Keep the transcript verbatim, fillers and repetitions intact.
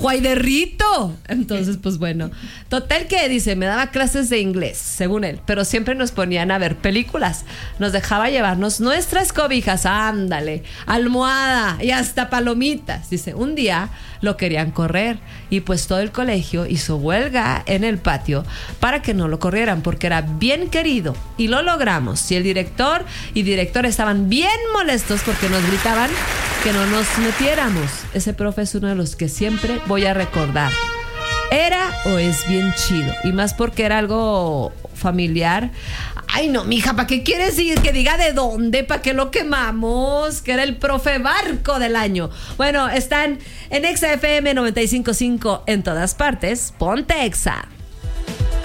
Guayderrito. Entonces, pues bueno. Total que dice, me daba clases de inglés, según él, pero siempre nos ponían a ver películas. Nos dejaba llevarnos nuestras cobijas, ándale, almohada y hasta palomitas. Dice, un día lo querían correr y pues todo el colegio hizo huelga en el patio para que no lo corrieran porque era bien querido y lo logramos. Y el director y directora estaban bien molestos porque nos gritaban que no nos metiéramos. Ese profe es uno de los que siempre voy a recordar. Era o es bien chido. Y más porque era algo familiar. Ay, no, mija, ¿para qué quieres ir? Que diga de dónde, ¿para qué lo quemamos? Que era el profe Barco del año. Bueno, están en Exa F M noventa y cinco punto cinco en todas partes. Ponte Exa.